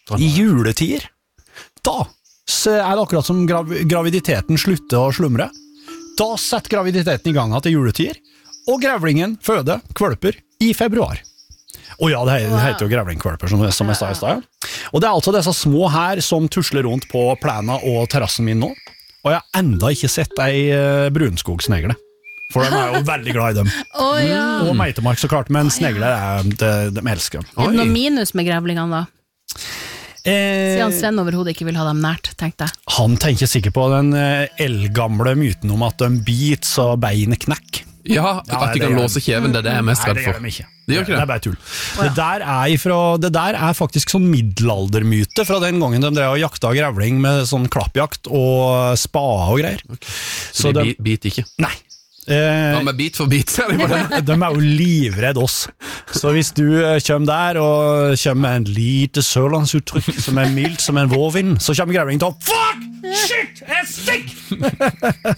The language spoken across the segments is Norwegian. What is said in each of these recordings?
I juletider, da så det akkurat som graviditeten slutter å slumre. Da setter graviditeten i gang til juletider, og grevlingen føder kvølper i februar. Og ja, det heter jo grevlingkvølper som jeg sa i sted. Og det altså disse små her som tusler rundt på plena og terrassen min nå. Og jeg har enda ikke sett ei brunskogsnegle. For de jo veldig glad i dem. Ja. Og meitemark så klart, men snegler de elsker. Det noe minus med grevlingene da? Siden Sven overhodet ikke vil ha dem nært, tenkte jeg. Han tenker sikkert på den eldgamle myten om at de biter så beinet knekk. Ja, at de kan låse kjeven, det er jeg mest redd for. Nei, det gjør de ikke. Det gjør ikke det. Det bare tull. Det der faktisk sånn middelaldermyte fra den gangen de drev og jakta grevling med sånn klappjakt og spade og greier. Okay. Så de biter ikke? Nei. Ja, med bit for bit. De jo livredd oss. Så hvis du kommer der og kommer med en lite sørlandsuttrykk som mildt som en vårvind, så kommer grevling til å fuck! Shit! Jeg stikk!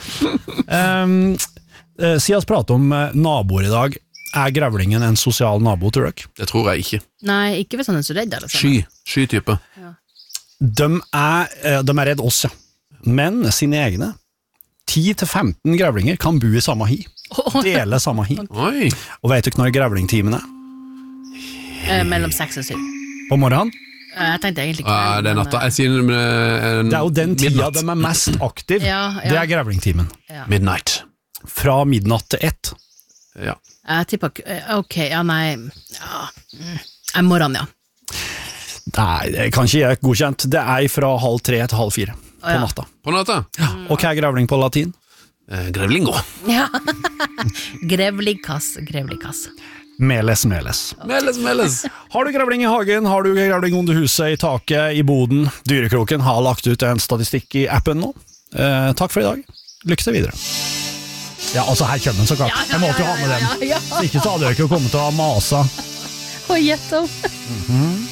Siden vi prater om naboer i dag, grevlingen en sosial nabo, tror dere? Det tror jeg ikke. Nei, ikke hvis han så redd eller sånn. Sky-type. Ja. De redd oss, ja. Men sine egne 10-15 grevlinger kan bo i samme hi. Dele samme hi. Oi. Og vet du ikke når grevlingtimen Mellom 6 og 7. På morgenen? Jeg tenkte egentlig ikke det natta. Jeg sier det jo den tida de mest aktiv. Ja. Det grevlingtimen. Ja. Midnight. Fra midnatt til 1. Ja. Jeg tipper, ok, ja, nei, morgen, ja. Nei, det kan ikke jeg godkjent. Det fra 2:30 til 3:30 på natta. På natta? Ja. Og hva grevling på latin? Grevlingo. Ja. Grevligkass. Meles. Meles. Har du grevling i hagen, har du grevling under huset, i taket, i boden? Dyrekroken har lagt ut en statistikk i appen nå. Takk for i dag. Lykke til videre. Ja, altså her kommer den så klart. Jeg måtte jo ha med den. Ja. Ikke så hadde jeg ikke kommet til å mase. Og gjett om.